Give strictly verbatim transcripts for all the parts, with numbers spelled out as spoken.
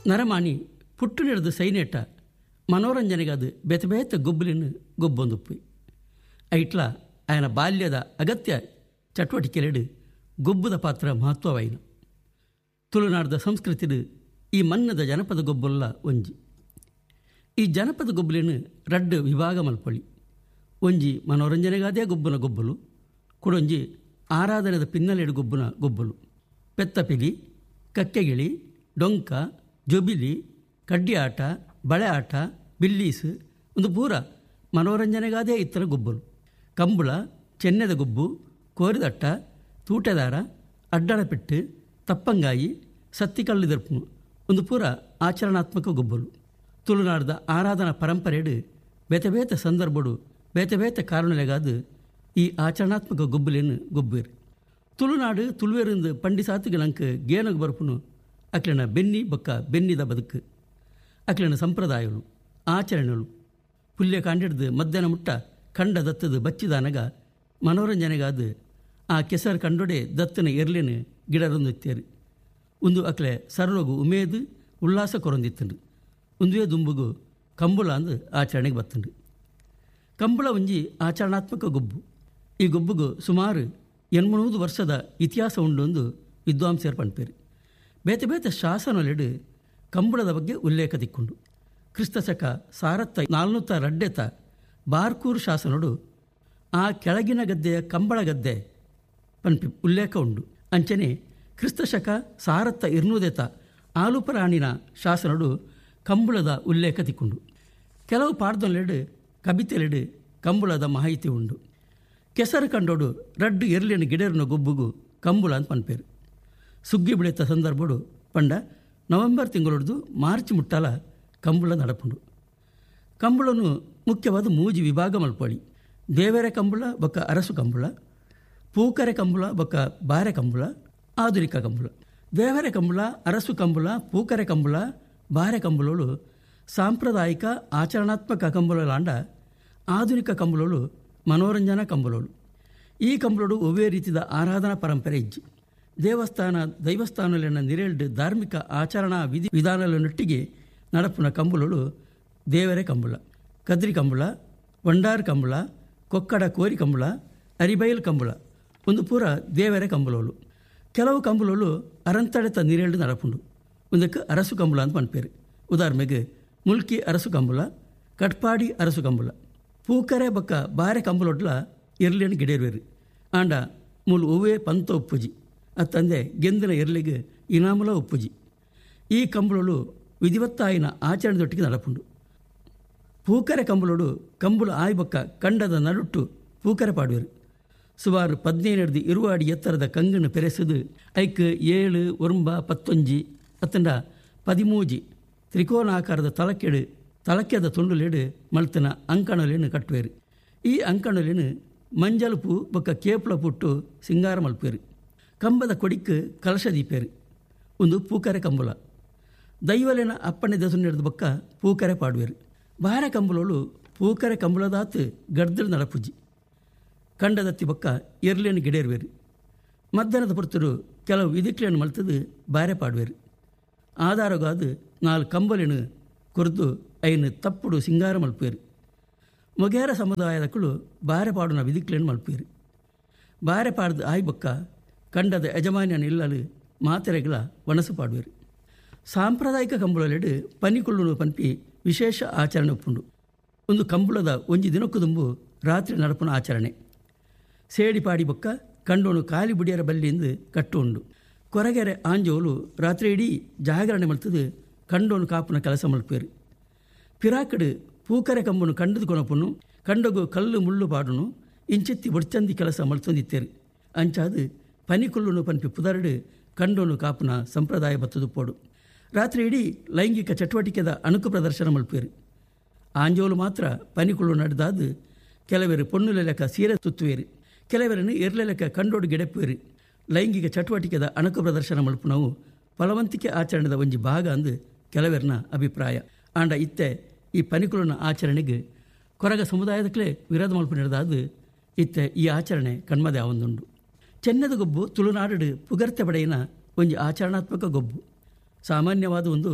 ನರಮಾಣಿ ಪುಟ್ಟು ನಡೆದು ಸೈನೇಟ ಮನೋರಂಜನೆಗಾದ ಬೆತೆ ಬೇತ ಗೊಬ್ಬಲಿನ ಗೊಬ್ಬೊಂದುಪ್ಪು ಐಟ್ಲ ಆಯನ ಬಾಲ್ಯದ ಅಗತ್ಯ ಚಟುವಟಿಕೆಲೆಡು ಗೊಬ್ಬುದ ಪಾತ್ರ ಮಹತ್ವವಾಯಿನ. ತುಳುನಾಡದ ಸಂಸ್ಕೃತಿಡ್ ಈ ಮನ್ನದ ಜನಪದ ಗೊಬ್ಬುಲ್ಲ ಒಂಜಿ. ಈ ಜನಪದ ಗೊಬ್ಬಲಿನ ರಡ್ಡು ವಿಭಾಗ ಮಲ್ಪೊಳಿ. ಒಂಜಿ ಮನೋರಂಜನೆಗಾದೇ ಗೊಬ್ಬುನ ಗೊಬ್ಬಲು, ಕುಡೊಂಜಿ ಆರಾಧನೆದ ಪಿನ್ನಲೆಡು ಗೊಬ್ಬುನ ಗೊಬ್ಬಲು. ಪೆತ್ತಪಿಲಿ, ಕಕ್ಕೆಗಿಳಿ, ಡೊಂಕ, ಜೊಬಿಲಿ, ಕಡ್ಡಿ ಆಟ, ಬಳೆ ಆಟ, ಬಿಲ್ಲೀಸು ಒಂದು ಪೂರ ಮನೋರಂಜನೆಗಾದೇ ಇತ್ತರ ಗೊಬ್ಬಲು. ಕಂಬುಳ, ಚೆನ್ನೆದ ಗೊಬ್ಬು, ಕೋರಿದಟ್ಟ, ತೂಟೆದಾರ, ಅಡ್ಡಳಪೆಟ್ಟು, ತಪ್ಪಂಗಾಯಿ, ಸತ್ತಿಕಲ್ಲು ದರ್ಪು ಒಂದು ಪೂರ ಆಚರಣಾತ್ಮಕ ಗೊಬ್ಬಲು. ತುಳುನಾಡದ ಆರಾಧನಾ ಪರಂಪರೆಡು ಬೇತೆ ಬೇತೆ ಸಂದರ್ಭಡು ಬೇತೆ ಬೇತೆ ಕಾರಣಲೆಗಾದ ಈ ಆಚರಣಾತ್ಮಕ ಗೊಬ್ಬಲೇನು ಗೊಬ್ಬೇರು. ತುಳುನಾಡು ತುಳುವೇರಿಂದ ಪಂಡಿಸಾತಿಗಳಂಕ ಗೇನಗ ಬರ್ಪುನು ಅಕ್ಲಿನ ಬೆನ್ನಿ ಬೊಕ್ಕ ಬೆನ್ನಿದ ಬದುಕು, ಅಕ್ಲಿನ ಸಂಪ್ರದಾಯಗಳು, ಆಚರಣೆಗಳು ಪುಲ್ಯ ಕಾಂಡಿಡ್ದು ಮಧ್ಯಾಹ್ನ ಮುಟ್ಟ ಕಂಡ ದತ್ತದ ಬಚ್ಚಿದಾನಗ ಮನೋರಂಜನೆಗಾದ ಆ ಕೆಸರು ಕಂಡೊಡೆ ದತ್ತನ ಎರ್ಲಿನ ಗಿಡರೊಂದಿತ್ತೇರು. ಒಂದು ಅಕ್ಲೆ ಸರ್ರೋಗು ಉಮೇದು ಉಲ್ಲಾಸ ಕೊರೊಂದಿತ್ತಂಡು. ಒಂದುವೇ ದುಂಬುಗು ಕಂಬುಳ ಅಂದು ಆಚರಣೆಗೆ ಬತ್ತಂಡು. ಕಂಬುಳ ಒಂಜಿ ಆಚರಣಾತ್ಮಕ ಗೊಬ್ಬು. ಈ ಗೊಬ್ಬುಗು ಸುಮಾರು ಎನ್ಮೂದು ವರ್ಷದ ಇತಿಹಾಸ ಉಂಡು ಒಂದು ವಿದ್ವಾಂಸರು ಪಂಪೇರು. ಬೇತೆ ಬೇತೆ ಶಾಸನಲೆಡು ಕಂಬುಳದ ಬಗ್ಗೆ ಉಲ್ಲೇಖ ತಿಕ್ಕೊಂಡು ಕ್ರಿಸ್ತಶಕ ಸಾರತ್ತ ನಾಲ್ನೂತ್ತ ರಡ್ಡೆತ ಬಾರ್ಕೂರು ಶಾಸನಡು ಆ ಕೆಳಗಿನ ಗದ್ದೆಯ ಕಂಬಳ ಗದ್ದೆ ಪಂಪಿ ಉಲ್ಲೇಖ ಉಂಡು. ಅಂಚನೆ ಕ್ರಿಸ್ತಶಕ ಸಾರತ್ತ ಇರ್ನೂದೆತ ಆಲುಪರಾಣಿನ ಶಾಸನಡು ಕಂಬುಳದ ಉಲ್ಲೇಖ ತಿಕ್ಕೊಂಡು ಕೆಲವು ಪಾಡ್ದೊಂಲೆಡು ಕಬಿತೆಲೆಡು ಕಂಬುಳದ ಮಾಹಿತಿ ಉಂಡು. ಕೆಸರು ಕಂಡೋಡು ರಡ್ಡು ಎರ್ಲಿನ ಗಿಡರಿನ ಗೊಬ್ಬುಗು ಕಂಬುಳ ಅಂತ ಪನ್ಪೇರು. ಸುಗ್ಗಿ ಬೆಳೆತ ಸಂದರ್ಭಡು ಪಂಡ ನವೆಂಬರ್ ತಿಂಗಳೊಡ್ದು ಮಾರ್ಚ್ ಮುಟ್ಟಾಲ ಕಂಬುಳ ನಡಪುಂಡು. ಕಂಬುಳನು ಮುಖ್ಯವಾದ ಮೂಜಿ ವಿಭಾಗ ಮಲ್ಪೊಳಿ. ದೇವರೆ ಕಂಬುಳ ಬೊಕ್ಕ ಅರಸು ಕಂಬುಳ, ಪೂಕರೆ ಕಂಬುಳ ಬೊಕ್ಕ ಬಾರೆ ಕಂಬುಳ, ಆಧುನಿಕ ಕಂಬುಳ. ದೇವರೆ ಕಂಬುಳ, ಅರಸು ಕಂಬುಳ, ಪೂಕರೆ ಕಂಬುಳ, ಬಾರೆ ಕಂಬುಳಗಳು ಸಾಂಪ್ರದಾಯಿಕ ಆಚರಣಾತ್ಮಕ ಕಂಬುಳಲಾಂಡ ಆಧುನಿಕ ಕಂಬುಳಗಳು ಮನೋರಂಜನಾ ಕಂಬುಳಗಳು. ಈ ಕಂಬುಳಡು ಒವ್ವೇ ರೀತಿಯ ಆರಾಧನಾ ಪರಂಪರೆ ಇಜ್ಜಿ. ದೇವಸ್ಥಾನ ದೈವಸ್ಥಾನಲಿನ ನಿರೇಳ್ಡು ಧಾರ್ಮಿಕ ಆಚರಣಾ ವಿಧಿ ವಿಧಾನಗಳನ್ನೊಟ್ಟಿಗೆ ನಡಪುನ ಕಂಬುಳಗಳು ದೇವರೆ ಕಂಬುಳ, ಕದ್ರಿ ಕಂಬುಳ, ವಂಡಾರು ಕಂಬುಳ, ಕೊಕ್ಕಡ ಕೋರಿ ಕಂಬುಳ, ಅರಿಬೈಲ್ ಕಂಬುಳ ಒಂದು ಪೂರ ದೇವರೆ ಕಂಬುಳಗಳು. ಕೆಲವು ಕಂಬುಳಗಳು ಅರಂತಡೆತ ನಿರೇಳ್ಡು ನಡಪುಂಡು. ಒಂದಕ್ಕೆ ಅರಸು ಕಂಬುಳ ಅಂತ ಪನ್ಪೇರು. ಉದಾಹರಣೆಗೆ ಮುಲ್ಕಿ ಅರಸು ಕಂಬುಳ, ಕಟ್ಪಾಡಿ ಅರಸು ಕಂಬುಳ. ಪೂಕರೆ ಬೊಕ್ಕ ಬಾರೆ ಕಂಬುಳೊಡ್ಲ ಎರ್ಲಿನ ಗಿಡೇರ್ವೇರು ಆಂಡ ಮೂಲು ಒವ್ವೇ ಪಂತ ಉಪ್ಪುಜಿ ಅತ್ತಂದೆ ಗೆಂದಿನ ಎರ್ಲಿಗೆ ಇನಾಮುಲ ಉಪ್ಪುಜಿ. ಈ ಕಂಬುಳಲು ವಿಧಿವತ್ತಾಯಿನ ಆಚರಣೆದೊಟ್ಟಿಗೆ ನಡಪುಂಡು. ಪೂಕರೆ ಕಂಬುಳೋಡು ಕಂಬುಳ ಆಯ್ ಬೊಕ್ಕ ಕಂಡದ ನಡುಟ್ಟು ಪೂಕರೆ ಪಾಡುವೆರು. ಸುಮಾರು ಪದ್ನೇನೆಡ್ದು ಇರುವ ಅಡಿ ಎತ್ತರದ ಕಂಗನ್ನು ಪೆರೆಸದು ಐಕ್ ಏಳು ಒರಂಬ ಪತ್ತೊಂಜಿ ಅತ್ತಂಡ ಪದಿಮೂಜಿ ತ್ರಿಕೋನಾಕಾರದ ತಲಕೆಡು ತಲಕೆದ ತುಂಡುಲೆಡು ಮಲ್ತನ ಅಂಕಣಲೇನು ಕಟ್ಟುವೆರು. ಈ ಅಂಕಣಲೇನು ಮಂಜಲು ಪೂ ಬೊಕ್ಕ ಕೇಪುಳ ಪುಟ್ಟು ಸಿಂಗಾರ ಮಲ್ಪೇರು. ಕಂಬದ ಕೊಡಿಕ್ ಕಲಶ ದೀಪೇರು ಒಂದು ಪೂಕರೆ ಕಂಬುಳ. ದೈವಲೆನ ಅಪ್ಪಣೆ ದಸು ನಡೆದ ಬೊಕ್ಕ ಪೂಕರೆ ಪಾಡುವೆರು. ಬಾರೆ ಕಂಬುಳಲು ಪೂಕರೆ ಕಂಬುಳದಾತು ಗಡ್ದಳು ನಡಪುಜಿ. ಕಂಡದತ್ತಿ ಬೊಕ್ಕ ಎರ್ಲೇನು ಗಿಡೇರ್ವೇರು. ಮಧ್ಯಾಹ್ನದ ಪುರ್ತರು ಕೆಲವು ವಿಧಿಕ್ಲೇನು ಮಲ್ತದು ಬಾರೆ ಪಾಡುವೆರು. ಆಧಾರಗಾದು ನಾಲ್ ಕಂಬಲೇನು ಕೊರ್ದು ಐನು ತಪ್ಪುಡು ಸಿಂಗಾರ ಮಲ್ಪೇರು. ಮೊಗೇರ ಸಮುದಾಯದಕ್ಕಳು ಬಾರೆ ಪಾಡುನ ವಿಧಿಕ್ಲೇನು ಮಲ್ಪೇರು. ಬಾರೆ ಪಾಡ್ದು ಆಯ್ ಬೊಕ್ಕ ಕಂಡದ ಯಜಮಾನ್ಯನ ಇಲ್ಲಲು ಮಾತೆರೆಗಳ ವನಸು ಪಾಡುವೆರು. ಸಾಂಪ್ರದಾಯಿಕ ಕಂಬುಳಲೆಡು ಪನಿಕುಳ್ಳುನು ಪನ್ಪಿ ವಿಶೇಷ ಆಚರಣೆ ಉಪ್ಪುಂಡು. ಒಂದು ಕಂಬುಳದ ಒಂಜಿ ದಿನಕ್ಕೂ ದುಂಬು ರಾತ್ರಿ ನಡಪುನ ಆಚರಣೆ. ಸೇಡಿ ಪಾಡಿ ಬೊಕ್ಕ ಕಂಡೋನು ಕಾಲಿ ಬುಡಿಯರ ಬಲ್ಲಿಂದು ಕಟ್ಟು ಉಂಡು. ಕೊರಗೆರೆ ಆಂಜೋಲು ರಾತ್ರಿ ಇಡೀ ಜಾಗರಣೆ ಮಲ್ತದು ಕಂಡೋನು ಕಾಪುನ ಕೆಲಸ ಮಲ್ಪೇರು. ಪಿರಾಕಡು ಪೂಕರೆ ಕಂಬನು ಕಂಡದು ಕೊನಪುನು ಕಂಡಗು ಕಲ್ಲು ಮುಳ್ಳು ಪಾಡುನು ಇಂಚಿತ್ತಿ ಬೊಡ್ಚಂದಿ ಕೆಲಸ ಮಲ್ತೊಂದಿತ್ತೇರು. ಅಂಚಾದು ಪನಿಕುಳ್ಳುನು ಪನ್ಪಿ ಪುದರಡು ಕಂಡೋನು ಕಾಪುನ ಸಂಪ್ರದಾಯ ಬತ್ತದು ಪೋಡು. ರಾತ್ರಿ ಇಡೀ ಲೈಂಗಿಕ ಚಟುವಟಿಕೆದ ಅಣುಕು ಪ್ರದರ್ಶನ ಮಲ್ಪೇರು. ಆಂಜೋಲು ಮಾತ್ರ ಪನಿಕುಳ್ಳು ನಡೆದಾದು ಕೆಲವರು ಪೊಣ್ಣುಲೆ ಲೆಕ್ಕ ಸೀರೆ ತುತ್ತುವೇರು, ಕೆಲವರನ್ನು ಎರ್ಲೆ ಲೆಕ್ಕ ಕಂಡೋಡು ಗೆಡೆಪ್ಪುವೇರು. ಲೈಂಗಿಕ ಚಟುವಟಿಕೆದ ಅಣುಕು ಪ್ರದರ್ಶನ ಮಲ್ಪುನವು ಫಲವಂತಿಕೆ ಆಚರಣೆದ ಒಂಜಿ ಭಾಗ ಅಂದು ಕೆಲವರನ ಅಭಿಪ್ರಾಯ. ಆಂಡ ಇತ್ತೆ ಈ ಪನಿಕುಳಿನ ಆಚರಣೆಗೆ ಕೊರಗ ಸಮುದಾಯದಕ್ಕಲೇ ವಿರೋಧ ಮಲ್ಪು ನಡೆದಾದು ಇತ್ತೆ ಈ ಆಚರಣೆ ಕಣ್ಮದೆ ಆವೊಂದುಂಡು. ಚೆನ್ನದ ಗೊಬ್ಬು ತುಳುನಾಡು ಪುಗರ್ತೆ ಬಡೆಯಿನ ಒಂಜಿ ಆಚರಣಾತ್ಮಕ ಗೊಬ್ಬು. ಸಾಮಾನ್ಯವಾದ ಒಂದು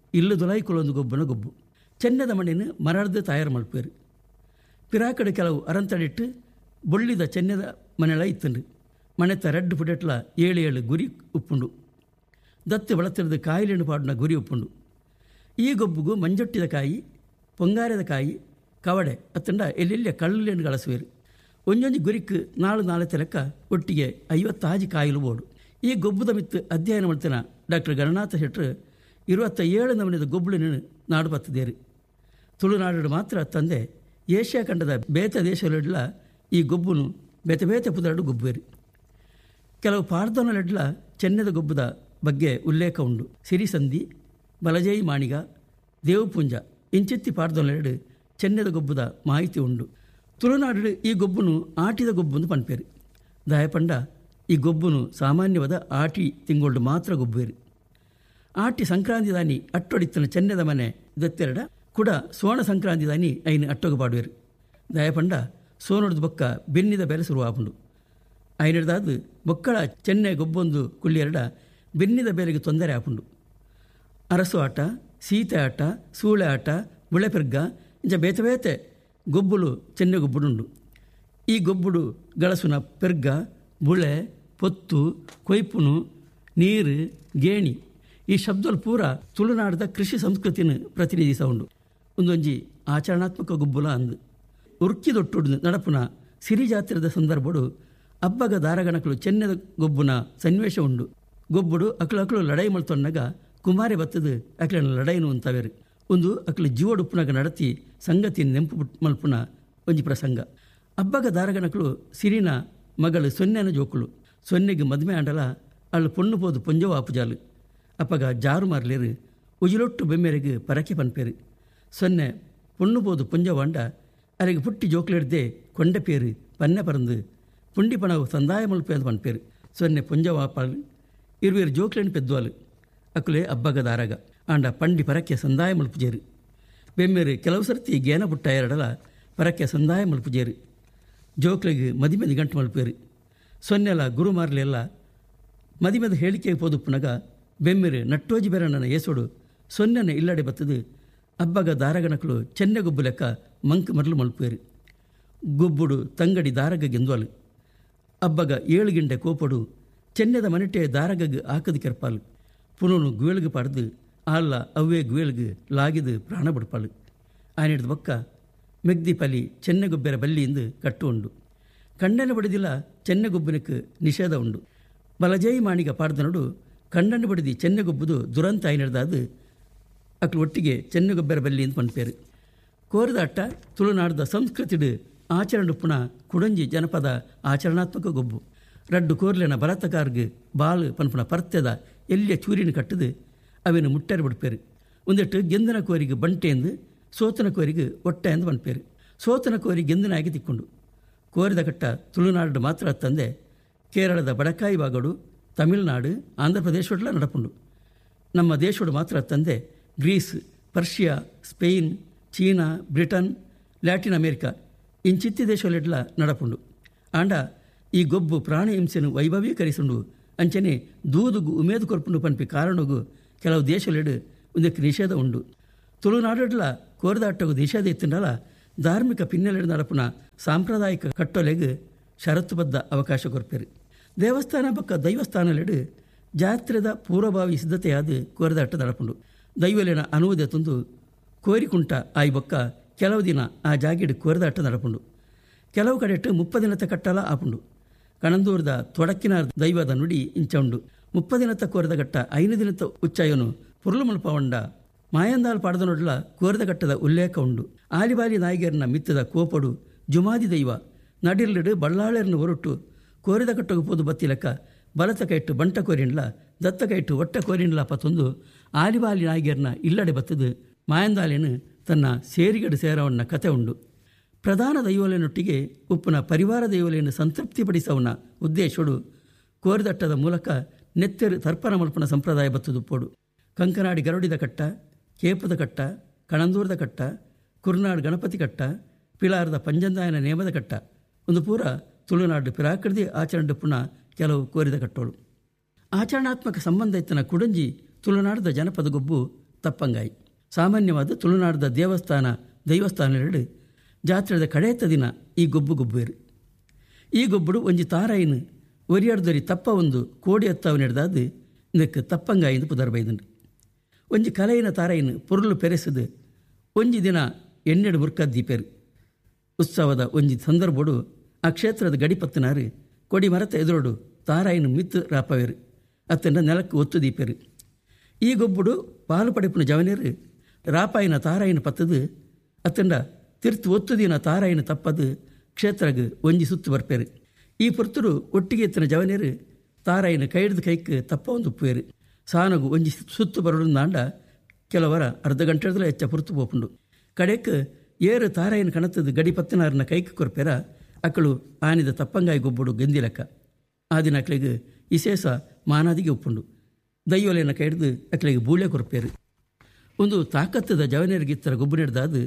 ಇಲ್ಲು ದುಲಾಯ್ಕೊಳೊಂದು ಗೊಬ್ಬನ ಗೊಬ್ಬು ಚೆನ್ನದ ಮಣ್ಣಿನ ಮರಡ್ದು ತಯಾರು ಮಲ್ಪೇರು. ಪಿರಾಕಡೆ ಕೆಲವು ಅರಂತಡಿಟ್ಟು ಬೊಳ್ಳಿದ ಚೆನ್ನದ ಮನೆಳ ಇತ್ತಂಡು ಮನೆತ ರೆಡ್ ಪುಡೆಟ್ಲ ಏಳು ಏಳು ಗುರಿ ಉಪ್ಪುಂಡು. ದತ್ತು ಬಳತಿರದ ಕಾಯಿಲೆಣ್ಣು ಪಾಡಿನ ಗುರಿ ಉಪ್ಪುಂಡು. ಈ ಗೊಬ್ಬುಗೂ ಮಂಜೊಟ್ಟಿದ ಕಾಯಿ, ಪೊಂಗಾರದ ಕಾಯಿ, ಕವಡೆ ಅತ್ತಂಡ ಎಲ್ಲೆಲ್ಲ ಕಳ್ಳೆಣ್ಣು ಗಳಸುವೇರು. ಒಂಜೊಂಜಿ ಗುರಿಕ್ ನಾಳು ನಾಲ್ಕು ಲೆಕ್ಕ ಒಟ್ಟಿಗೆ ಐವತ್ತಾಜಿ ಕಾಯಿಲು ಬೋಡು. ಈ ಗೊಬ್ಬುದ ಮಿತ್ತು ಅಧ್ಯಯನ ಮಾಡ್ತೇನ ಡಾಕ್ಟರ್ ಗಣನಾಥ ಶೆಟ್ರು ಇರುವತ್ತ ಏಳು ನಮೂನೆದ ಗೊಬ್ಬುಳಿನ ನಾಡು ಬತ್ತದೇರು. ತುಳುನಾಡು ಮಾತ್ರ ತಂದೆ ಏಷ್ಯಾ ಖಂಡದ ಬೇತ ದೇಶಗಳೆಡ್ಲ ಈ ಗೊಬ್ಬುನು ಬೇತೆ ಬೇತೆ ಪುದರಡು ಗೊಬ್ಬುವೇರು. ಕೆಲವು ಪಾರ್ದೊನಲೆಡ್ಲ ಚೆನ್ನದ ಗೊಬ್ಬುದ ಬಗ್ಗೆ ಉಲ್ಲೇಖ ಉಂಡು. ಸಿರಿಸಂದಿ, ಬಲಜೇಯಿ ಮಾಣಿಗ, ದೇವಪುಂಜ ಇಂಚಿತ್ತಿ ಪಾರ್ದೊನಲೆಡು ಚೆನ್ನದ ಗೊಬ್ಬುದ ಮಾಹಿತಿ ಉಂಡು. ತುಳುನಾಡು ಈ ಗೊಬ್ಬುನು ಆಟಿದ ಗೊಬ್ಬುಂದು ಪನ್ಪೇರು. ದಯಪಂಡ ಈ ಗೊಬ್ಬುನು ಸಾಮಾನ್ಯವಾದ ಆಟಿ ತಿಂಗಳು ಮಾತ್ರ ಗೊಬ್ಬುವೇರು. ಆಟಿ ಸಂಕ್ರಾಂತಿ ದಾನಿ ಅಟ್ಟೊಡಿತ್ತನ ಚೆನ್ನದ ಮನೆ ದತ್ತೆರಡ ಕೂಡ ಸೋಣ ಸಂಕ್ರಾಂತಿ ದಾನಿ ಐನು ಅಟ್ಟೊಗ ಪಾಡುವೇರು. ದಯಪಂಡ ಸೋನೊಡ್ದು ಬೊಕ್ಕ ಬೆನ್ನಿದ ಬೆಲೆ ಶುರು ಆಪುಂಡು. ಐನಡ್ದಾದು ಬೊಕ್ಕಳ ಚೆನ್ನೆ ಗೊಬ್ಬೊಂದು ಕುಳ್ಳಿಯರಡ ಬೆನ್ನಿದ ಬೆಲೆಗೆ ತೊಂದರೆ ಆಪುಂಡು. ಅರಸು ಆಟ, ಸೀತೆ ಆಟ, ಸೂಳೆ ಆಟ, ಬುಳೆಪೆರ್ಗ ಇಂಚ ಬೇತೆ ಬೇತೆ ಗೊಬ್ಬುಲು ಚೆನ್ನೆ ಗೊಬ್ಬುಡುಂಡು. ಈ ಗೊಬ್ಬುಡು ಗಳಸುನ ಪೆರ್ಗ, ಬುಳೆ, ಪೊತ್ತು, ಕೊಯ್ಪುನು, ನೀರು, ಗೇಣಿ ಈ ಶಬ್ದಲು ಪೂರ ತುಳುನಾಡದ ಕೃಷಿ ಸಂಸ್ಕೃತಿನ ಪ್ರತಿನಿಧಿಸ ಉಂಡು. ಒಂದೊಂಜಿ ಆಚರಣಾತ್ಮಕ ಗೊಬ್ಬುಲ ಅಂದು ಉರ್ಕಿದೊಟ್ಟುಡು ನಡಪುನ ಸಿರಿ ಜಾತ್ರೆದ ಸಂದರ್ಭಡು ಹಬ್ಬಗ ದಾರಗಣಕಲು ಚೆನ್ನದ ಗೊಬ್ಬುನ ಸನ್ನಿವೇಶ ಉಂಡು. ಗೊಬ್ಬುಡು ಅಕ್ಲು ಅಕ್ಲು ಲಡೈ ಮಲ್ತೊನ್ನಾಗ ಕುಮಾರಿ ಬತ್ತದು ಅಕ್ಲನ ಲಡೈನು ಅಂತವೇರು. ಒಂದು ಅಕ್ಲು ಜೀವಡುಪ್ಪುನಾಗ ನಡತಿ ಸಂಗತಿ ನೆಂಪು ಮಲ್ಪುನ ಒಂಜಿ ಪ್ರಸಂಗ. ಹಬ್ಬಗ ದಾರಗಣಕಲು ಸಿರಿನ ಮಗಳು ಸೊನ್ನೆನ ಜೋಕುಳು. ಸೊನ್ನೆಗೆ ಮದುವೆ ಆಂಡಲ ಅಳ್ಳು ಪೊಣ್ಣು ಪೋದು ಪೊಂಜವ ಆಪುಜಾಲು ಅಪ್ಪಗ ಜಾರು ಮಾರ್ಲೇರು ಉಜಿಲೊಟ್ಟು ಬೆಮ್ಮೆರೆಗೆ ಪರಕೆ ಪನ್ಪೇರು. ಸೊನ್ನೆ ಪೊಣ್ಣು ಪೋದು ಪೊಂಜವಾಂಡ ಅರೆಗೆ ಪುಟ್ಟಿ ಜೋಕ್ಲೆಡ್ದೆ ಕೊಂಡೆ ಪೇರು ಪನ್ನೆ ಪರಂದು ಪುಂಡಿ ಪಣವು ಸಂದಾಯ ಮಲ್ಪೆ ಅಂತ ಪನ್ಪೇರು. ಸೊನ್ನೆ ಪೊಂಜವಾಪಾಲು ಇರುವೇರು ಜೋಕ್ಲೆಣ್ಣು ಪೆದ್ದುವಾಲು ಅಕ್ಕುಲೆ ಹಬ್ಬಗ ದಾರಗ ಆಂಡ ಪಂಡಿ ಪರಕ್ಕೆ ಸಂದಾಯ ಮಲ್ಪುಜೇರು. ಬೆಮ್ಮೆರು ಕೆಲವು ಸರ್ತಿ ಗೇನ ಪುಟ್ಟ ಎರಡಲ ಪರಕ್ಕೆ ಸಂದಾಯ ಮಲ್ಪುಜೇರು. ಜೋಕ್ಲೆಗೆ ಮದಿಮೆದು ಗಂಟು ಮಲ್ಪೇರು. ಸೊನ್ನೆಲ ಗುರು ಮಾರ್ಲೆಲ್ಲ ಮದಿಮೆದ ಹೇಳಿಕೆಗೆ ಪೋದುಪ್ಪುನಗ ಬೆಮ್ಮೆರು ನಟ್ಟೋಜಿ ಬೆರಣ್ಣನ ಏಸೋಡು ಸೊನ್ನೆನ ಇಲ್ಲಡೆ ಬತ್ತದು ಹಬ್ಬಗ ದಾರಗಣಕಲು ಚೆನ್ನೆ ಗೊಬ್ಬು ಲೆಕ್ಕ ಮಂಕ್ ಮರಲು ಮಲ್ಪೇರು. ಗೊಬ್ಬುಡು ತಂಗಡಿ ದಾರಗ ಗೆಂದ್ವಾಲು ಹಬ್ಬಗ ಏಳು ಗಿಂಡೆ ಕೋಪಡು ಚೆನ್ನದ ಮನೆಟೆ ದಾರಗಗೆ ಹಾಕದು ಕೆರ್ಪಾಲು ಪುನೋನು ಗುವೇಲ್ಗೆ ಪಡೆದು ಆಲ್ಲ ಅವ್ವೇ ಗುವೇಲ್ಗೆ ಲಾಗಿದು ಪ್ರಾಣ ಬಿಡ್ಪಾಳು. ಆನಿಡ್ದ ಬೊಕ್ಕ ಮೆಗ್ದಿ ಪಲಿ ಚೆನ್ನೆಗೊಬ್ಬೆರ ಬಲ್ಲಿಯಿಂದ ಕಟ್ಟು ಉಂಡು. ಕಂಡನ್ನು ಬಡಿದಿಲ್ಲ ಚೆನ್ನೆಗೊಬ್ಬನಕ್ಕೆ ನಿಷೇಧ ಉಂಡು. ಬಲಜೇಯಿ ಮಾಣಿಗ ಪಾಡ್ದನಡು ಕಂಡನ್ನು ಬಡಿದಿ ಚೆನ್ನೆಗೊಬ್ಬುದು ದುರಂತ ಆಯ್ನಡ್ದಾದು ಅಕ್ಲು ಒಟ್ಟಿಗೆ ಚೆನ್ನೆಗೊಬ್ಬೆರ ಬಲ್ಲಿ ಅಂತ ಪನ್ಪೇರು. ಕೋರಿದಾಟ ತುಳುನಾಡದ ಸಂಸ್ಕೃತಿಡು ಆಚರಣೆ ಪುಣ ಕುಡಂಜಿ ಜನಪದ ಆಚರಣಾತ್ಮಕ ಗೊಬ್ಬು. ರಡ್ಡು ಕೋರ್ಲೆನ ಬಲತಕಾರ್ಗೆ ಬಾಲು ಪನ್ಪುಣ ಪರ್ತೆದ ಎಲ್ಲಿಯ ಚೂರಿನ ಕಟ್ಟದು ಅವೇನು ಮುಟ್ಟರೆ ಬಿಡ್ಪೇರು. ಒಂದೆಟ್ಟು ಗೆಂದನ ಕೋರಿಗೆ ಬಂಟೆ ಎಂದು ಸೋತನ ಕೋರಿಗೆ ಒಟ್ಟೆ ಎಂದು ಪನ್ಪೇರು. ಸೋತನ ಕೋರಿ ಗೆಂದನ ಆಗಿ ತಿಕ್ಕೊಂಡು ಕೋರಿದ ಕಟ್ಟ ತುಳುನಾಡು ಮಾತ್ರ ತಂದೆ ಕೇರಳದ ಬಡಕಾಯಿ ಬಾಗಡು, ತಮಿಳುನಾಡು, ಆಂಧ್ರ ಪ್ರದೇಶೋಡ್ಲ ನಡಪುಂಡು. ನಮ್ಮ ದೇಶೋಡು ಮಾತ್ರ ತಂದೆ Greece, Persia, Spain, China, Britain, Latin America ಇಂಚಿತ್ತಿ ದೇಶಲೆಡ್ಲ ನಡಪುಂಡು. ಆಂಡ ಈ ಗೊಬ್ಬು ಪ್ರಾಣಿ ಹಿಂಸೆನು ವೈಭವೀಕರಿಸುಂಡು ಅಂಚನೆ ದೂದುಗು ಉಮೇದು ಕೊರ್ಪುಂಡು ಪನ್ಪಿ ಕಾರಣಗೂ ಕೆಲವು ದೇಶಲೆಡು ಒಂದಕ್ಕೆ ನಿಷೇಧ ಉಂಡು. ತುಳುನಾಡಡ್ಲ ಕೋರದಾಟಗೂ ನಿಷೇಧ ಇತ್ತಂಡಲ ಧಾರ್ಮಿಕ ಪಿನ್ನೆಲೆಡು ನಡಪುನ ಸಾಂಪ್ರದಾಯಿಕ ಕಟ್ಟೊಲೆಗೆ ಷರತ್ತುಬದ್ಧ ಅವಕಾಶ ಕೊರ್ಪೇರು. ದೇವಸ್ಥಾನ ಪಕ್ಕ ದೈವಸ್ಥಾನಲೆಡು ಜಾತ್ರೆದ ಪೂರ್ವಭಾವಿ ಸಿದ್ಧತೆಯಾದ ಕೋರದಾಟ ನಡಪುಂಡು. ದೈವಲೆನ ಅನುವುದೆ ತಂದು ಕೋರಿಕುಂಟ ಆಯ್ ಬೊಕ್ಕ ಕೆಲವು ದಿನ ಆ ಜಾಗಿಡು ಕೋರದಾಟ ನಡಪುಂಡು. ಕೆಲವು ಕಡೆಟ್ಟು ಮುಪ್ಪದಿನತ ಕಟ್ಟಲ ಆಪುಂಡು. ಕಣಂದೂರದ ತೊಡಕಿನ ದೈವದ ನುಡಿ ಇಂಚ ಉಂಡು. ಮುಪ್ಪದಿನತ ಕೋರದ ಗಟ್ಟ ಐನು ದಿನತ ಉಚ್ಚಾಯನು ಪುರುಳು ಮಲ್ಪವಂಡ ಮಾಯಂದಾಲ್ ಪಾಡದನೊಡ್ಲ ಕೋರದ ಗಟ್ಟದ ಉಲ್ಲೇಖ ಉಂಡು. ಆಲಿಬಾಲಿ ನಾಯಿಗೆರ್ನ ಮಿತ್ತದ ಕೋಪಡು ಜುಮಾದಿ ದೈವ ನಡಿರ್ಲಿಡು ಬಳ್ಳಾಳೆರ್ನ ಹೊರಟು ಕೋರಿದ ಕಟ್ಟಗು ಪೋದು ಬತ್ತಿ ಲೆಕ್ಕ ಬಲತ ಕೈಟ್ಟು ಬಂಟ ಕೋರಿನ್ಲ ದತ್ತ ಕೈಟ್ಟು ಒಟ್ಟ ಕೋರಿನ್ಲ ಪತ್ತೊಂದು ಆಲಿಬಾಲಿ ನಾಯಿಗೆರ್ನ ಇಲ್ಲಡೆ ಬತ್ತದು ಮಾಯಂದಾಲೇನು ತನ್ನ ಸೇರಿಗಡು ಸೇರವನ್ನ ಕತೆ ಉಂಡು. ಪ್ರಧಾನ ದೈವಲೆನೊಟ್ಟಿಗೆ ಉಪ್ಪುನ ಪರಿವಾರ ದೈವಲೆಯನ್ನು ಸಂತೃಪ್ತಿಪಡಿಸವನ ಉದ್ದೇಶಡು ಕೋರಿದಟ್ಟದ ಮೂಲಕ ನೆತ್ತೆರು ತರ್ಪಣ ಮಲ್ಪನ ಸಂಪ್ರದಾಯ ಬತ್ತದುಪ್ಪೋಡು. ಕಂಕನಾಡಿ ಗರುಡಿದ ಕಟ್ಟ, ಕೇಪದ ಕಟ್ಟ, ಕಣಂದೂರದ ಕಟ್ಟ, ಕುರ್ನಾಡ್ ಗಣಪತಿ ಕಟ್ಟ, ಪಿಲಾರದ ಪಂಜಂದಾಯನ ನೇಮದ ಕಟ್ಟ ಒಂದು ಪೂರ ತುಳುನಾಡು ಪಿರಾಕೃತಿ ಆಚರಣೆ ಪುಣ ಕೆಲವು ಕೋರಿದ ಕಟ್ಟೋಳು. ಆಚರಣಾತ್ಮಕ ಸಂಬಂಧ ಇತ್ತನ ಕುಡಂಜಿ ತುಳುನಾಡದ ಜನಪದ ಗೊಬ್ಬು ತಪ್ಪಂಗಾಯಿ. ಸಾಮಾನ್ಯವಾದ ತುಳುನಾಡದ ದೇವಸ್ಥಾನ ದೈವಸ್ಥಾನಗಳು ಜಾತ್ರೆದ ಕಡೆಯತ್ತ ದಿನ ಈ ಗೊಬ್ಬು ಗೊಬ್ಬುವೇರು. ಈ ಗೊಬ್ಬುಡು ಒಂಜಿ ತಾರಾಯಿನ ಒರಿಯಾಡ್ದೊರಿ ತಪ್ಪ ಒಂದು ಕೋಡಿ ಹತ್ತಾವು ನಡೆದಾದು ಇದಕ್ಕೆ ತಪ್ಪಂಗಾಯಿಂದ ಪುದರ್ ಬೈದಂಡು. ಒಂಜಿ ಕಲೆಯಿನ ತಾರಾಯಿನ ಪೊರುಳು ಪೆರೆಸದು ಒಂಜಿ ದಿನ ಎಣ್ಣೆಡು ಮುರ್ಕದ್ದು ದೀಪೇರು. ಉತ್ಸವದ ಒಂಜಿ ಸಂದರ್ಭಡು ಆ ಕ್ಷೇತ್ರದ ಗಡಿಪತ್ತನಾರು ಕೊಡಿ ಮರತ ಎದುರೋಡು ತಾರಾಯಿನ ಮಿತ್ತು ರಾಪವೇರು ಅತ್ತಂಡ ನೆಲಕ್ಕೆ ಒತ್ತು ದೀಪೇರು. ಈ ಗೊಬ್ಬುಡು ಪಾಲು ಪಡೆಪಿನ ಜವನೇರು ರಾಪಾಯಿನ ತಾರಾಯಿನ ಪತ್ತದು ಅತ್ತಂಡ ತಿರ್ತು ಒತ್ತುದಿನ ತಾರಾಯಿನ ತಪ್ಪದು ಕ್ಷೇತ್ರಗ ಒಂಜಿ ಸುತ್ತು ಬರ್ಪೇರು. ಈ ಪುರ್ತರು ಒಟ್ಟಿಗೆ ಎತ್ತಿನ ಜವನೇರು ತಾರಾಯಿನ ಕೈಡ್ದು ಕೈಕ್ ತಪ್ಪ ಒಂದು ಉಪ್ಪುವೇರು. ಸಾನಗು ಒಂಜಿ ಸುತ್ತು ಬರೋದಾಂಡ ಕೆಲವರ ಅರ್ಧ ಗಂಟೆದಲ್ಲ ಹೆಚ್ಚ ಪುರ್ತು ಪೋಪುಂಡು. ಕಡೆಕ್ ಏರು ತಾರಾಯಿನ ಕಣತದ ಗಡಿ ಪತ್ತನಾರನ ಕೈಕ್ ಕೊರ್ಪೇರ ಅಕ್ಕಳು ಆನಿದ ತಪ್ಪಂಗಾಯಿ ಗೊಬ್ಬುಡು ಗೆಂದಿ ಲೆಕ್ಕ. ಆ ದಿನ ಅಕ್ಕಳಿಗೆ ವಿಶೇಷ ಮಾನಾದಿಗೆ ಉಪ್ಪುಂಡು. ದೈವಲೆಯನ್ನು ಕೈಡ್ದು ಅಕ್ಕಳಿಗೆ ಬೂಳೆ ಕೊರ್ಪೇರು. ಒಂದು ತಾಕತ್ತದ ಜವನೇರಿಗಿತ್ತರ ಗೊಬ್ಬು ನಡೆದಾದು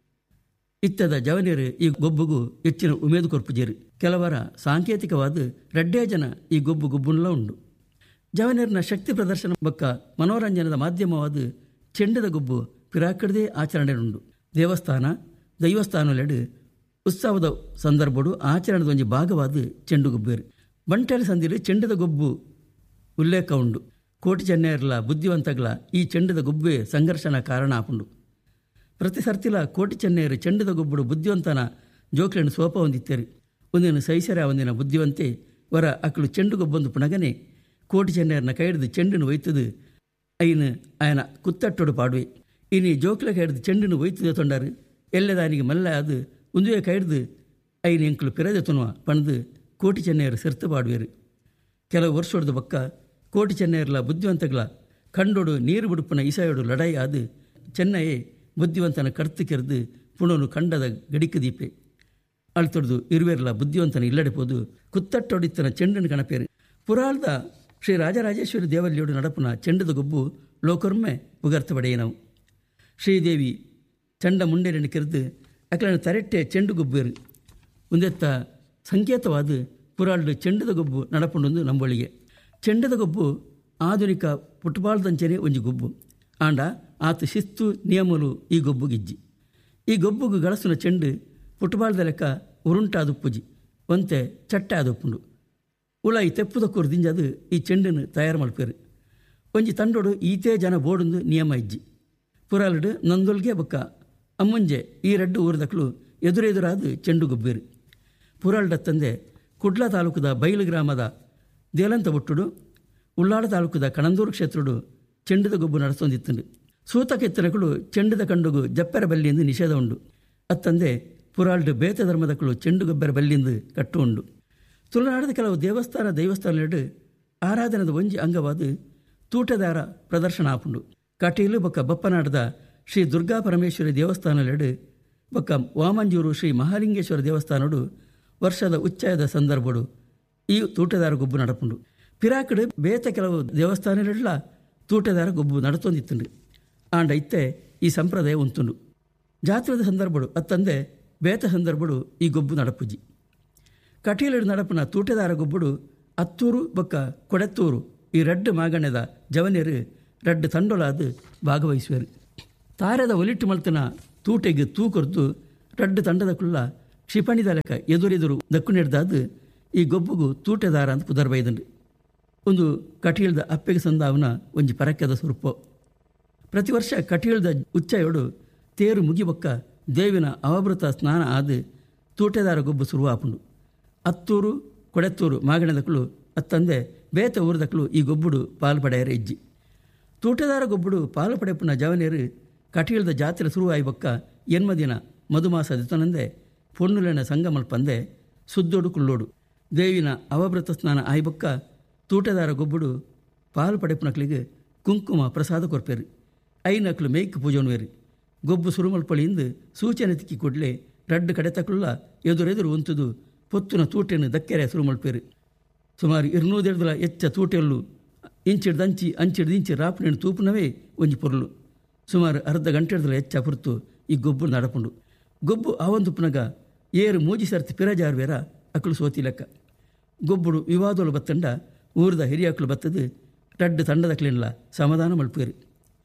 ಇತ್ತದ ಜವನೇರು ಈ ಗೊಬ್ಬುಗೂ ಹೆಚ್ಚಿನ ಉಮೇದು ಕೊರ್ಪುಜೇರು. ಕೆಲವರ ಸಾಂಕೇತಿಕವಾದ ರಡ್ಡೇ ಜನ ಈ ಗೊಬ್ಬು ಗೊಬ್ಬುನ್ಲ ಉಂಡು. ಜವನೇರಿನ ಶಕ್ತಿ ಪ್ರದರ್ಶನ ಬೊಕ್ಕ ಮನೋರಂಜನದ ಮಾಧ್ಯಮವಾದ ಚೆಂಡದ ಗೊಬ್ಬು ಪಿರಾಕಡದೇ ಆಚರಣೆ ಉಂಡು. ದೇವಸ್ಥಾನ ದೈವಸ್ಥಾನಲೆಡು ಉತ್ಸವದ ಸಂದರ್ಭಡು ಆಚರಣೆದ ಒಂಜಿ ಭಾಗವಾದ ಚೆಂಡು ಗೊಬ್ಬೇರು. ಬಂಟೆಲ ಸಂದಿಲು ಚೆಂಡದ ಗೊಬ್ಬು ಉಲ್ಲೇಖ ಉಂಡು. ಕೋಟಿ ಚೆನ್ನೆಯರ್ಲ ಬುದ್ಧಿವಂತಗ್ಲ ಈ ಚೆಂಡದ ಗೊಬ್ಬೆ ಸಂಘರ್ಷಣ ಕಾರಣ ಆಪುಂಡು. ಪ್ರತಿ ಸರ್ತಿಲ ಕೋಟಿ ಚೆನ್ನೆಯರು ಚೆಂಡದ ಗೊಬ್ಬುಡು ಬುದ್ಧಿವಂತನ ಜೋಕ್ಲೆಂಡು ಸೋಪ ಹೊಂದಿತ್ತೇರು. ಒಂದಿನ ಸೈಸರ ಒಂದಿನ ಬುದ್ಧಿವಂತೆ ವರ ಅಕ್ಕಳು ಚೆಂಡು ಗೊಬ್ಬೊಂದು ಪುಣಗನೆ ಕೋಟಿ ಚೆನ್ನೆಯರ್ನ ಕೈಡ್ದು ಚೆಂಡನ್ನು ಒಯ್ತದು ಐನು ಆಯನ ಕುತ್ತಟ್ಟೊಡು ಪಾಡುವೆ. ಇನಿ ಜೋಕ್ಲೆ ಕೈಡ್ದು ಚೆಂಡನ್ನು ಒಯ್ತದೆ ತೊಂಡರು ಎಲ್ಲದಾನಿಗೆ ಮಲ್ಲ ಅದು ಒಂದುವೆ ಕೈಡ್ದು ಐನು ಎಂಕಲು ಪಿರದೆ ತುನುವ ಪಣದು ಕೋಟಿ ಚೆನ್ನೆಯರು ಸೆರ್ತು ಪಾಡುವೇರು. ಕೆಲವು ವರ್ಷದ ಬೊಕ್ಕ ಕೋಟಿ ಚೆನ್ನೆಯರ್ಲ ಬುದ್ಧಿವಂತಗಳ ಕಂಡೋಡು ನೀರು ಬಿಡುಪುನ ಇಸಾಯೋಡು ಲಡಾಯಿ ಆದು ಚೆನ್ನಯೇ ಬುದ್ಧಿವಂತನ ಕರ್ತು ಕೆರೆದು ಪುಣನು ಕಂಡದ ಗಡಿಕ ದೀಪೆ ಅಳ್ತೊಡ್ದು ಇರುವೆರ್ಲ ಬುದ್ಧಿವಂತನ ಇಲ್ಲಡೆಪೋದು ಕುತ್ತಟ್ಟೊಡಿತನ ಚೆಂಡನ ಕಣಪೇರು. ಪುರಾಳದ ಶ್ರೀ ರಾಜರಾಜೇಶ್ವರಿ ದೇವಲ್ಲಿಯೋಡು ನಡಪುನ ಚೆಂಡದ ಗೊಬ್ಬು ಲೋಕರ್ಮೆ ಪುಗರ್ತ ಬಡೆಯನವು. ಶ್ರೀದೇವಿ ಚಂಡ ಮುಂಡೆರನ್ನು ಕೆರೆದು ಅಕ್ಕಳನ್ನು ತರೆಟ್ಟೆ ಚೆಂಡು ಗೊಬ್ಬೇರು ಒಂದೆತ್ತ ಸಂಕೇತವಾದ ಪುರಾಳ್ದು ಚೆಂಡದ ಗೊಬ್ಬು ನಡಪುಂಡೊಂದು ನಂಬೊಳಿಗೆ. ಚೆಂಡದ ಗೊಬ್ಬು ಆಧುನಿಕ ಪುಟ್ಬಾಳ್ದಂಚನೆ ಒಂಜಿ ಗೊಬ್ಬು ಆಂಡ ಆತ ಶಿಸ್ತು ನಿಯಮಲು ಈ ಗೊಬ್ಬು ಗಿಜ್ಜಿ. ಈ ಗೊಬ್ಬುಗು ಗಳಸುನ ಚೆಂಡು ಪುಟ್ಬಾಳ್ದ ಲೆಕ್ಕ ಉರುಂಟಾದುಪ್ಪುಜಿ ಒಂತೆ ಚಟ್ಟ ಆದುಪ್ಪುಂಡು. ಉಲಾಯಿ ತೆಪ್ಪುದ ಕೂರು ದಿಂಜದು ಈ ಚೆಂಡನ್ನು ತಯಾರು ಮಲ್ಪೇರು. ಒಂಜಿ ತಂಡೋಡು ಈತೇ ಜನ ಬೋಡೊಂದು ನಿಯಮ ಇಜ್ಜಿ. ಪುರಾಲುಡು ನಂದೊಲ್ಗೆ ಬೊಕ್ಕ ಅಮ್ಮಂಜೆ ಈ ರಡ್ಡು ಊರದಕ್ಕಳು ಎದುರೆದುರಾದು ಚೆಂಡು ಗೊಬ್ಬೇರು. ಪುರಾಲ್ಡ ತಂದೆ ಕುಡ್ಲ ತಾಲೂಕದ ಬೈಲು ಗ್ರಾಮದ ದೇಲಂತ ಒಟ್ಟುಡು ಉಳ್ಳಾಳ ತಾಲೂಕದ ಕಣಂದೂರು ಕ್ಷೇತ್ರಡು ಚೆಂಡದ ಗೊಬ್ಬು ನಡೆಸೊಂದಿತ್ತುಂಡು. ಸೂತ ಕೆತ್ತನಗಳು ಚೆಂಡದ ಕಂಡುಗು ಜಪ್ಪೆರ ಬಲ್ಲಿಂದು ನಿಷೇಧ ಉಂಡು. ಅತ್ತಂದೆ ಪುರಾಲ್ಡು ಬೇತ ಧರ್ಮದಕ್ಕಳು ಚೆಂಡು ಗೊಬ್ಬರ ಬಲ್ಲಿಂದು ಕಟ್ಟು ಉಂಡು. ತುಳುನಾಡದ ಕೆಲವು ದೇವಸ್ಥಾನ ದೈವಸ್ಥಾನಗಳು ಆರಾಧನದ ಒಂಜಿ ಅಂಗವಾದ ತೂಟದಾರ ಪ್ರದರ್ಶನ ಆಪುಂಡು. ಕಟೀಲು ಬೊಕ್ಕ ಬಪ್ಪನಾಡದ ಶ್ರೀ ದುರ್ಗಾ ಪರಮೇಶ್ವರಿ ದೇವಸ್ಥಾನಲೆಡು ಬೊಕ್ಕ ವಾಮಂಜೂರು ಶ್ರೀ ಮಹಾಲಿಂಗೇಶ್ವರ ದೇವಸ್ಥಾನಡು ವರ್ಷದ ಉಚ್ಚಾಯದ ಸಂದರ್ಭಡು ಈ ತೂಟದಾರ ಗೊಬ್ಬು ನಡಪುಂಡು. ಪಿರಾಕಡು ಬೇತ ಕೆಲವು ದೇವಸ್ಥಾನಗಳೆಲ್ಲ ತೂಟದಾರ ಗೊಬ್ಬು ನಡತೊಂದಿತ್ತುಂಡು. ಆಂಡ ಇತ್ತೆ ಈ ಸಂಪ್ರದಾಯ ಉಂತುಂಡು. ಜಾತ್ರೆದ ಸಂದರ್ಭಡು ಅತ್ತಂದೆ ಬೇತ ಸಂದರ್ಭಡು ಈ ಗೊಬ್ಬು ನಡಪುಜಿ. ಕಟೀಲಡು ನಡಪುನ ತೂಟದಾರ ಗೊಬ್ಬುಡು ಅತ್ತೂರು ಬೊಕ್ಕ ಕೊಡೆತ್ತೂರು ಈ ರಡ್ಡು ಮಾಗಣ್ಯದ ಜವನೇರು ರಡ್ಡು ತಂಡೊಲಾದು ಭಾಗವಹಿಸುವರು. ತಾರದ ಒಲಿಟ್ಟು ಮಲ್ತನ ತೂಟೆಗೆ ತೂಕೊರ್ದು ರಡ್ಡು ತಂಡದ ಕುಳ್ಳ ಕ್ಷಿಪಣಿದ ಲೆಕ್ಕ ಎದುರೆದುರು ದಕ್ಕು ನೆಡ್ದಾದು ಈ ಗೊಬ್ಬುಗು ತೂಟೆದಾರ ಅಂತ ಪುದರ್ ಬೈದಂಡು. ಒಂದು ಕಟೀಳ್ದ ಅಪ್ಪೆಗೆ ಸಂದಾವನ ಒಂಜಿ ಪರಕ್ಯದ ಸ್ವರೂಪ. ಪ್ರತಿ ವರ್ಷ ಕಟೀಳ್ದ ಉಚ್ಚಾಯೋಡು ತೇರು ಮುಗಿಬೊಕ್ಕ ದೇವಿನ ಅವಭೃತ ಸ್ನಾನ ಆದು ತೂಟೆದಾರ ಗೊಬ್ಬು ಶುರುವಾಪುಂಡು. ಅತ್ತೂರು ಕೊಡೆತ್ತೂರು ಮಾಗಣದಕ್ಕಳು ಅತ್ತಂದೆ ಬೇತ ಊರದಕ್ಕಳು ಈ ಗೊಬ್ಬುಡು ಪಾಲು ಪಡೆಯರ ಇಜ್ಜಿ. ತೂಟೆದಾರ ಗೊಬ್ಬುಡು ಪಾಲು ಪಡೆಪುನ ಜವನೇರು ಕಟೀಳ್ದ ಜಾತ್ರೆ ಶುರುವಾಯಿ ಬೊಕ್ಕ ಎನ್ಮದಿನ ಮಧುಮಾಸ ದಿತನಂದೆ ಪೊಣ್ಣುಲೆನ ಸಂಗಮಲ್ಪಂದೆ ಸುದ್ದೋಡು ಕುಳ್ಳೋಡು ದೇವಿನ ಅವಭೃತ ಸ್ನಾನ ಆಯ್ಬೊಕ್ಕ ತೂಟೆದಾರ ಗೊಬ್ಬುಡು ಪಾಲು ಪಡೆಪುನಕ್ಲಿಗೆ ಕುಂಕುಮ ಪ್ರಸಾದ ಕೊರ್ಪೇರು. ಐನಕ್ಲು ಮೇಯ್ಕ್ ಪೂಜೋನ್ವೇರು. ಗೊಬ್ಬು ಸುರುಮಲ್ಪಳಿಯಿಂದ ಸೂಚನೆ ತಿಕ್ಕಿ ಕೊಡ್ಲೆ ರಡ್ಡು ಕಡೆ ತಕ್ಳುಲ್ಲ ಎದುರೆದುರು ಒಂತುದು ಪೊತ್ತುನ ತೂಟೆಯನ್ನು ದಕ್ಕೆರೆ ಸುರುಮಲ್ಪೇರು. ಸುಮಾರು ಇರ್ನೂದೆಡ್ದಲ ಎಚ್ಚ ತೂಟೆಲ್ಲು ಇಂಚಿಡ್ದಂಚಿ ಅಂಚಿಡ್ದಿಂಚಿ ರಾಪುಣೆಣ್ಣು ತೂಪುನವೇ ಒಂಜಿ ಪೊರ್ಲು. ಸುಮಾರು ಅರ್ಧ ಗಂಟೆಡ್ದಲ ಎಚ್ಚ ಪುರ್ತು ಈ ಗೊಬ್ಬು ನಡಪುಂಡು. ಗೊಬ್ಬು ಆವೊಂದು ಪುನಗ ಏರು ಮೂಜಿ ಸರ್ತಿ ಪಿರಜಾರ್ವೇರ ಅಕ್ಕಳು ಸೋತಿ ಲೆಕ್ಕ. ಗೊಬ್ಬುಡು ವಿವಾದೋಳು ಬತ್ತಂಡ ಊರದ ಹಿರಿಯಕ್ಕಳು ಬತ್ತದು ರಡ್ಡು ತಂಡದಕ್ಲೆಲ್ಲ ಸಮಾಧಾನ ಮಲ್ಪೇರು.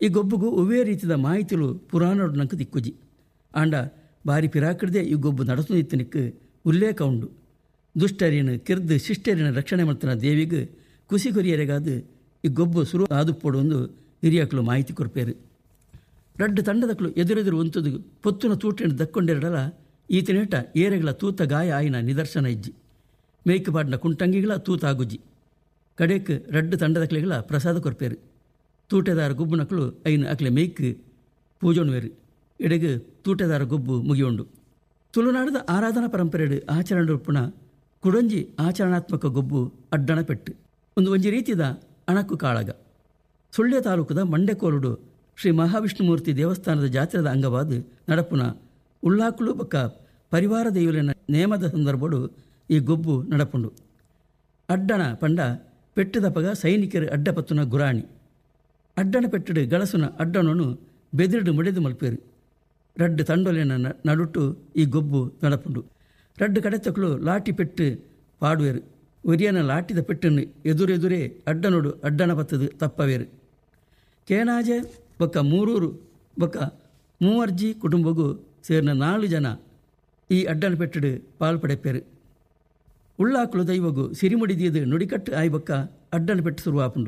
ಈ ಗೊಬ್ಬುಗೂ ಒವೇ ರೀತಿಯ ಮಾಹಿತಿಲು ಪುರಾಣೋಡು ನಂಕು ದಿಕ್ಕುಜಿ ಆಂಡ ಬಾರಿ ಪಿರಾಕಡ್ದೆ ಈ ಗೊಬ್ಬು ನಡೆಸು ನಿತ್ತನಿಕ್ ಉಲ್ಲೇಖ ಉಂಡು. ದುಷ್ಟರಿಯನ್ನು ಕಿರ್ದು ಶಿಷ್ಟರಿನ ರಕ್ಷಣೆ ಮಾಡ್ತಾನ ದೇವಿಗೆ ಕುಸಿ ಕೊರಿಯರೆಗಾದು ಈ ಗೊಬ್ಬು ಸುರು ಆದುಪ್ಪೋಡು ಒಂದು ಹಿರಿಯಕ್ಕಳು ಮಾಹಿತಿ ಕೊರ್ಪೇರು. ರಡ್ಡು ತಂಡದಕ್ಕಳು ಎದುರೆದುರು ಒಂತದು ಪೊತ್ತುನ ತೂಟಿನ ದಕ್ಕೊಂಡೆರಡಲ ಈತನೇಟ ಏರೆಗಳ ತೂತ ಗಾಯ ಆಯಿನ ನಿದರ್ಶನ ಇಜ್ಜಿ. ಮೇಯ್ಕು ಪಾಡಿನ ಕುಂಟಂಗಿಗಳ ತೂತ ಆಗುಜ್ಜಿ. ಕಡೆಕ್ ರಡ್ಡು ತಂಡದಕ್ಲೆಗಳ ಪ್ರಸಾದ ಕೊರ್ಪೇರು. ತೂಟೆದಾರ ಗೊಬ್ಬುನಕ್ಕಳು ಐನು ಅಕ್ಲೆ ಮೇಯ್ಕ್ ಪೂಜೋಣುವೇರು. ಎಡೆಗೆ ತೂಟೆದಾರ ಗೊಬ್ಬು ಮುಗಿಯೋಂಡು. ತುಳುನಾಡದ ಆರಾಧನಾ ಪರಂಪರೆಡು ಆಚರಣೆ ಉಪ್ಪುಣ ಕುಡಂಜಿ ಆಚರಣಾತ್ಮಕ ಗೊಬ್ಬು ಅಡ್ಡಣ ಪೆಟ್ಟು ಒಂದು ಒಂಜಿ ರೀತಿದ ಅಣಕು ಕಾಳಗ. ಸುಳ್ಯ ತಾಲೂಕದ ಮಂಡೆಕೋಲುಡು ಶ್ರೀ ಮಹಾವಿಷ್ಣುಮೂರ್ತಿ ದೇವಸ್ಥಾನದ ಜಾತ್ರೆದ ಅಂಗವಾದ ನಡಪುನ ಉಳ್ಳಾಕುಳು ಬೊಕ್ಕ ಪರಿವಾರ ದೈವಲಿನ ನೇಮದ ಸಂದರ್ಭಡು ಈ ಗೊಬ್ಬು ನಡಪುಂಡು. ಅಡ್ಡಣ ಪಂಡ ಪೆಟ್ಟದ ಪಗ ಸೈನಿಕರು ಅಡ್ಡಪತ್ತುನ ಗುರಾಣಿ. ಅಡ್ಡಣ ಪೆಟ್ಟಡು ಗಳಸುನ ಅಡ್ಡಣನು ಬೆದಿರಡು ಮುಡೆದು ಮಲ್ಪೇರು. ರಡ್ಡು ತಂಡೊಲಿನ ನಡುಟ್ಟು ಈ ಗೊಬ್ಬು ನಡಪುಂಡು. ರಡ್ಡು ಕಡೆತಕ್ಕಳು ಲಾಟಿ ಪೆಟ್ಟು ಪಾಡುವೆರು. ಒರಿಯನ ಲಾಟಿದ ಪೆಟ್ಟನ್ನು ಎದುರೆದುರೇ ಅಡ್ಡನೋಡು ಅಡ್ಡಣ ಪತ್ತದು ತಪ್ಪವೇರು. ಕೇನಾಜೆ ಬೊಕ್ಕ ಮೂರೂರು ಬೊಕ್ಕ ಮೂವರ್ಜಿ ಕುಟುಂಬಗೂ ಸೇರಿನ ನಾಲ್ಕು ಜನ ಈ ಅಡ್ಡಣ ಪೆಟ್ಟಡು ಪಾಲ್ಪಡೆಪ್ಪೇರು. ಉಳ್ಳಾಕುಳು ದೈವಗೂ ಸಿರಿಮುಡಿದಿಯದು ನುಡಿಕಟ್ಟು ಆಯ್ ಬೊಕ್ಕ ಅಡ್ಡಣ ಪೆಟ್ಟು ಶುರುವಾಪುಂಡು.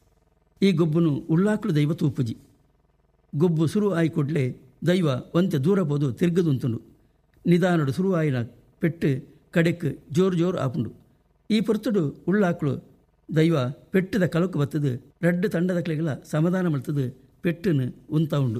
ಈ ಗೊಬ್ಬುನು ಉಳ್ಳಾಕುಳು ದೈವ ತೂಪುಜಿ. ಗೊಬ್ಬು ಶುರು ಆಯ್ ಕೊಡ್ಲೆ ದೈವ ಒಂತೆ ದೂರ ಬೋದು ತಿರ್ಗದುಂತುಂಡು. ನಿಧಾನಡು ಶುರು ಆಯಿನ ಪೆಟ್ಟು ಕಡೆಕ್ ಜೋರು ಜೋರು ಆಪುಂಡು. ಈ ಪೊರ್ತುಡು ಉಳ್ಳಾಕುಳು ದೈವ ಪೆಟ್ಟದ ಕಲಕು ಬತ್ತದು ರಡ್ಡು ತಂಡದ ಕಲೆಗಳ ಸಮಾಧಾನ ಮಲ್ತದು ಪೆಟ್ಟನು ಉಂತ ಉಂಡು.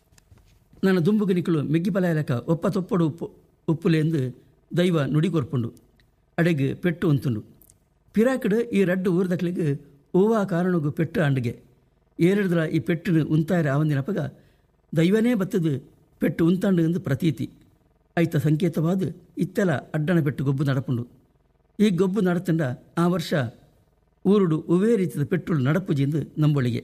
ನನ್ನ ದುಂಬುಗನಿಕಳು ಮೆಗ್ಗಿಪಲಾಯಲಕ ಒಪ್ಪ ತೊಪ್ಪಡು ಉಪ್ಪು ಉಪ್ಪುಲೆ ಎಂದು ದೈವ ನುಡಿ ಕೊರ್ಪುಂಡು. ಅಡೆಗೆ ಪೆಟ್ಟು ಉಂತುಂಡು. ಪಿರಾಕಡು ಈ ರಡ್ಡು ಊರ್ದಕ್ಲಿಗೆ ಓವಾ ಕಾರಣಗೂ ಪೆಟ್ಟು ಅಂಡಿಗೆ ಏರಿಡ್ದ್ರ ಈ ಪೆಟ್ಟನು ಉಂತಾಯರ ಆವಂದಿನಪಗ ದೈವನೇ ಬತ್ತದು ಪೆಟ್ಟು ಉಂತಾಂಡು ಎಂದು ಪ್ರತೀತಿ ಐತ ಸಂಕೇತವಾದ ಇತ್ತೆಲ ಅಡ್ಡಣ ಪೆಟ್ಟು ಗೊಬ್ಬು ನಡಪುಂಡು. ಈ ಗೊಬ್ಬು ನಡತಂಡ ಆ ವರ್ಷ ಊರುಡು ಒವೇ ರೀತಿಯ ಪೆಟ್ಟುಳು ನಡಪುಜಿ ಎಂದು ನಂಬೊಳಿಗೆ.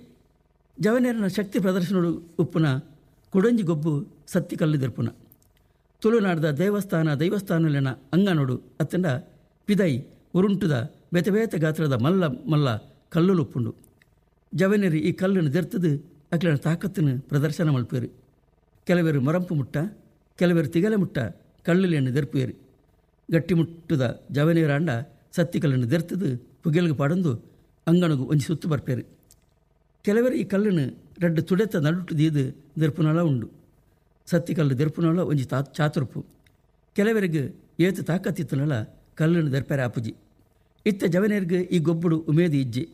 ಜವನೇರನ ಶಕ್ತಿ ಪ್ರದರ್ಶನಡು ಉಪ್ಪುನ ಕುಡಂಜಿ ಗೊಬ್ಬು ಸತ್ತಿ ಕಲ್ಲುದೆರ್ಪುನ. ತುಳುನಾಡದ ದೇವಸ್ಥಾನ ದೈವಸ್ಥಾನಲಿನ ಅಂಗನೋಡು ಅತ್ತಂಡ ಪಿದೈ ಉರುಂಟುದ ಬೆತಬೇತ ಗಾತ್ರದ ಮಲ್ಲ ಮಲ್ಲ ಕಲ್ಲುಲುಪ್ಪುಂಡು. ಜವನೇರಿ ಈ ಕಲ್ಲನ್ನು ದೆರ್ತದು ಅಕ್ಲಿನ ತಾಕತ್ತನ್ನು ಪ್ರದರ್ಶನ ಮಲ್ಪೇರು. ಕೆಲವರು ಮರಂಪು ಮುಟ್ಟ, ಕೆಲವರು ತಿಗಲೆ ಮುಟ್ಟ ಕಲ್ಲುಲಿಯನ್ನು ದೆರ್ಪುವೇರು. ಗಟ್ಟಿ ಮುಟ್ಟುದ ಜವನೇರಾಂಡ ಸತ್ತಿ ಕಲ್ಲನ್ನು ದೆರ್ತದು ಪುಗೆಲ್ಗೆ ಪಾಡೊಂದು ಅಂಗಣಗೂ ಒಂಜಿ ಸುತ್ತು ಬರ್ಪೇರು. ಕೆಲವರು ಈ ಕಲ್ಲನ್ನು ರಡ್ಡು ತುಡೆತ ನಡುಟು ದೀದು ದೆರ್ಪುನಲ ಉಂಡು. ಸತ್ತಿ ಕಲ್ಲು ದೆರ್ಪುನಲ ಒಂಜಿ ತಾ ಚಾತುರ್ಪು. ಕೆಲವರಿಗೆ ಏತು ತಾಕತ್ತಿತ್ತನಲ ಕಲ್ಲನ್ನು ದೆರ್ಪೇರೆ ಆಪುಜಿ. ಇತ್ತ ಜವನೇರ್ಗೆ ಈ ಗೊಬ್ಬುಡು ಉಮೇದಿ ಇಜ್ಜಿ.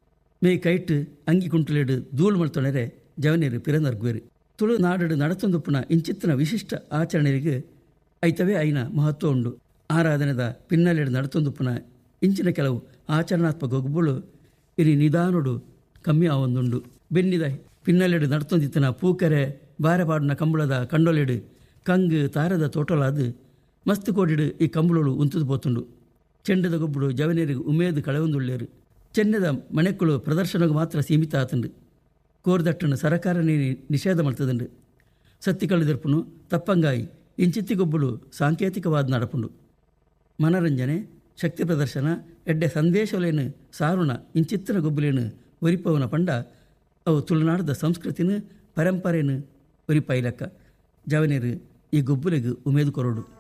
ಮೇ ಕೈಟ್ ಅಂಗಿ ಕುಂಟುಲೇಡು ಧೂಳು ಮಳ್ತೊಣರೆ ಜವನೇರು ಪಿರನರ್ಗುವೇರು. ತುಳುನಾಡು ನಡತೊಂದುಪ್ಪುನ ಇಂಚಿತ್ತಿನ ವಿಶಿಷ್ಟ ಆಚರಣೆಗೆ ಐತವೇ ಐನ ಮಹತ್ವ ಉಂಡು. ಆರಾಧನೆದ ಪಿನ್ನಲೆಡು ನಡತೊಂದುಪ್ಪುನ ಇಂಚಿನ ಕೆಲವು ಆಚರಣಾತ್ಮಕ ಗೊಬ್ಬುಳು ಇರಿ ನಿಧಾನೋಡು ಕಮ್ಮಿ ಆವೊಂದುಂಡು. ಬೆನ್ನಿದ ಪಿನ್ನಲೆಡು ನಡತೊಂದಿತ್ತಿನ ಪೂಕರೆ ಬಾರೆಪಾಡಿನ ಕಂಬಳದ ಕಂಡೊಲೆಡು ಕಂಗು ತಾರದ ತೋಟಲಾದು ಮಸ್ತ್ ಕೋಡಿಡು ಈ ಕಂಬಳಳು ಉಂತದು ಪೋತುಂಡು. ಚೆಂಡದ ಗೊಬ್ಬುಡು ಜವನೇರಿಗೆ ಉಮೇದು ಕಳೆಯೊಂದುಳ್ಳೇರು. ಚೆನ್ನದ ಮನೆಕ್ಕಳು ಪ್ರದರ್ಶನಗೂ ಮಾತ್ರ ಸೀಮಿತ ಆತಂಡು. ಕೋರ್ದಟ್ಟನ್ನು ಸರಕಾರನೇ ನಿಷೇಧ ಮಾಡ್ತದಂಡು. ಸತ್ತಿ ಕಳೆದಿರ್ಪುನು ತಪ್ಪಂಗಾಯಿ ಇಂಚಿತ್ತಿ ಗೊಬ್ಬುಳು ಸಾಂಕೇತಿಕವಾದ ನಡಪುಂಡು. ಮನರಂಜನೆ ಶಕ್ತಿ ಪ್ರದರ್ಶನ ಎಡ್ಡೆ ಸಂದೇಶಲೇನು ಸಾರುಣ ಇಂಚಿತ್ತಿನ ಗೊಬ್ಬುಲೇನು ಒರಿಪವನ ಪಂಡ ಅವು ತುಳುನಾಡದ ಸಂಸ್ಕೃತಿನ ಪರಂಪರೆನು ಒರಿಪಾಯಿಲಕ್ಕ ಜವನೇರು ಈ ಗೊಬ್ಬುಲೆಗೆ ಉಮೇದು ಕೊರೋಡು.